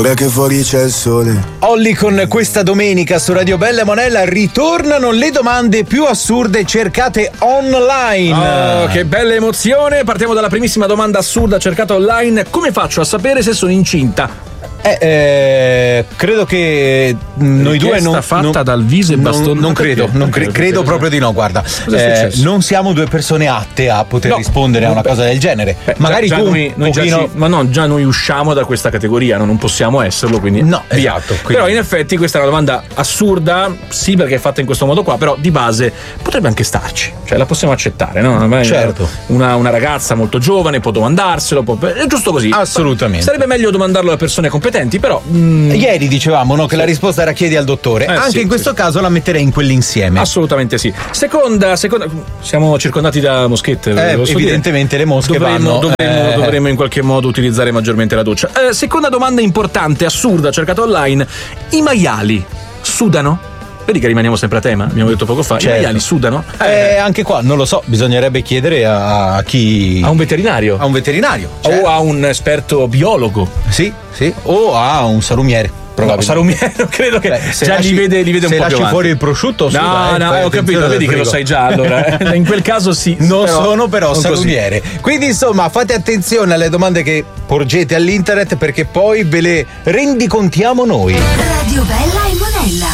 Ora che fuori c'è il sole. Olli, con questa domenica su Radio Bella e Monella ritornano le domande più assurde cercate online. Oh, che bella emozione! Partiamo dalla primissima domanda assurda cercata online. Come faccio a sapere se sono incinta? Credo che noi due non fatta dal viso e bastone. Non credo proprio di no, guarda. Non siamo due persone atte a poter rispondere a una cosa del genere. Magari già tu già noi usciamo da questa categoria, non possiamo esserlo, quindi no, via. Esatto, quindi. Però in effetti questa è una domanda assurda, sì, perché è fatta in questo modo qua, però di base potrebbe anche starci, cioè la possiamo accettare, no? Certo. Una ragazza molto giovane può domandarselo, è giusto così. Assolutamente. Sarebbe meglio domandarlo a persone competenti, però ieri dicevamo che la risposta era chiedi al dottore, anche in questo caso la metterei in quell'insieme. Assolutamente sì. Seconda, siamo circondati da moschette, evidentemente le mosche dovremmo in qualche modo utilizzare maggiormente la doccia. Seconda domanda importante, assurda, cercata online: i maiali sudano? Vedi che rimaniamo sempre a tema, abbiamo detto poco fa. Certo. I maiali sudano? Anche qua non lo so, bisognerebbe chiedere a chi. A un veterinario. A un veterinario. O a un esperto biologo. Sì. O a un salumiere. No, salumiere, credo che già li vede un po' più avanti. Se lasci fuori il prosciutto, ho capito, vedi che lo sai già allora. In quel caso sì. Non sono però salumiere. Così. Quindi insomma fate attenzione alle domande che porgete all'internet, perché poi ve le rendicontiamo noi. Radio Bella e Monella.